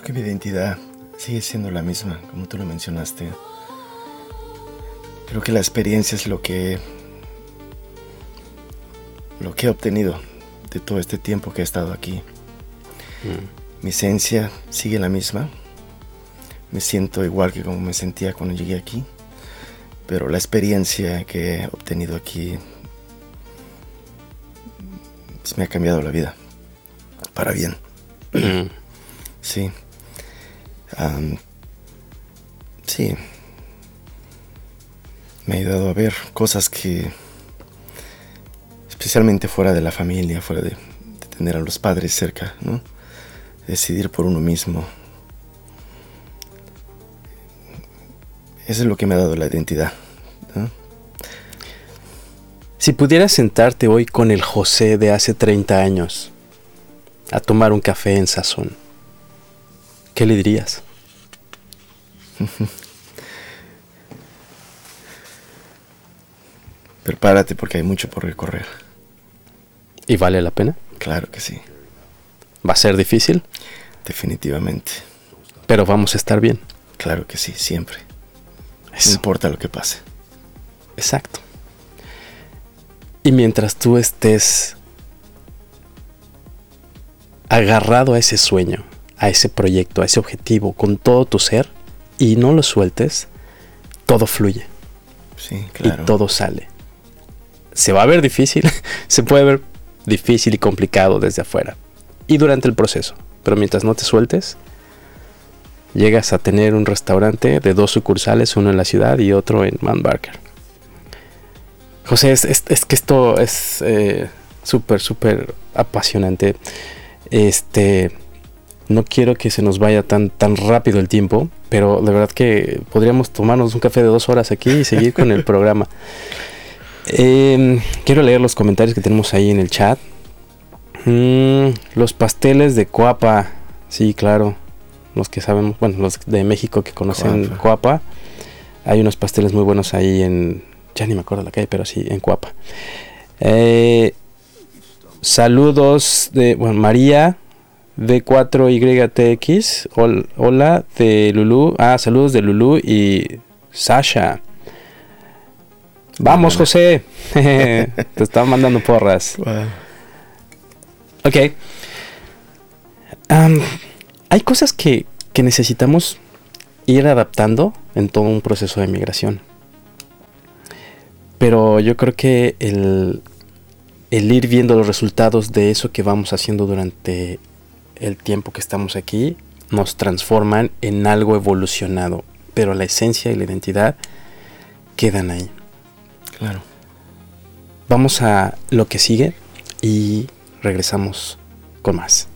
que mi identidad sigue siendo la misma, como tú lo mencionaste. Creo que la experiencia es lo que he obtenido de todo este tiempo que he estado aquí. Mi esencia sigue la misma. Me siento igual que como me sentía cuando llegué aquí. Pero la experiencia que he obtenido aquí pues, me ha cambiado la vida. Para bien. Sí. Sí. Me ha ayudado a ver cosas que, especialmente fuera de la familia, fuera de tener a los padres cerca, ¿no? Decidir por uno mismo. Eso es lo que me ha dado la identidad, ¿no? Si pudieras sentarte hoy con el José de hace 30 años a tomar un café en Sazón, ¿qué le dirías? Prepárate porque hay mucho por recorrer. ¿Y vale la pena? Claro que sí. ¿Va a ser difícil? Definitivamente. Pero vamos a estar bien. Claro que sí, siempre. Eso. No importa lo que pase. Exacto. Y mientras tú estés agarrado a ese sueño, a ese proyecto, a ese objetivo, con todo tu ser, y no lo sueltes, todo fluye. Sí, claro. Y todo sale. Se va a ver difícil, se puede ver difícil y complicado desde afuera y durante el proceso, pero mientras no te sueltes, llegas a tener un restaurante de 2 sucursales, uno en la ciudad y otro en Mount Barker. José, es que esto es súper apasionante. No quiero que se nos vaya tan rápido el tiempo, pero de verdad que podríamos tomarnos un café de 2 horas aquí y seguir con el programa. Quiero leer los comentarios que tenemos ahí en el chat. Los pasteles de Coapa. Sí, claro. Los que sabemos, bueno, los de México que conocen Coapa. Hay unos pasteles muy buenos ahí en... Ya ni me acuerdo la calle, pero sí, en Coapa. Saludos de... Bueno, María D4YTX. Hola de Lulú. Saludos de Lulú y Sasha. Vamos, José. Te estaba mandando porras. Wow. Ok. Hay cosas que necesitamos ir adaptando en todo un proceso de migración. Pero yo creo que el ir viendo los resultados de eso que vamos haciendo durante el tiempo que estamos aquí nos transforman en algo evolucionado. Pero la esencia y la identidad quedan ahí. Claro. Vamos a lo que sigue y regresamos con más.